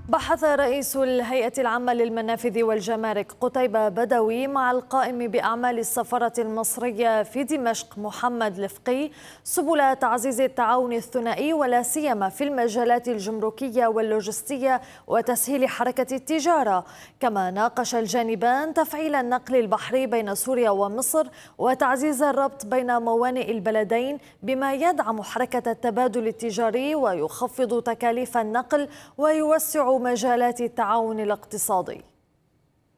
بحث رئيس الهيئة العامة للمنافذ والجمارك قتيبة بدوي مع القائم بأعمال السفارة المصرية في دمشق محمد لفقي سبل تعزيز التعاون الثنائي ولا سيما في المجالات الجمركية واللوجستية وتسهيل حركة التجارة. كما ناقش الجانبان تفعيل النقل البحري بين سوريا ومصر وتعزيز الربط بين موانئ البلدين بما يدعم حركة التبادل التجاري ويخفض تكاليف النقل ويوسع مجالات التعاون الاقتصادي.